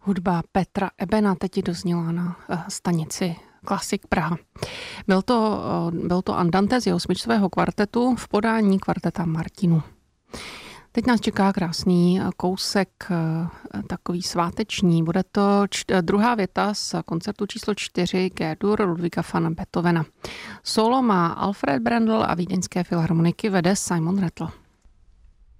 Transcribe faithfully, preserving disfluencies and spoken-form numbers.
Hudba Petra Ebena teď dozněla na stanici Klasik Praha. Byl to, byl to Andante z jeho smyčcového kvartetu v podání kvarteta Martinů. Teď nás čeká krásný kousek, takový sváteční. Bude to čt- druhá věta z koncertu číslo čtyři G-dur Ludwiga van Beethovena. Solo má Alfred Brendel a vídeňské filharmoniky vede Simon Rattle.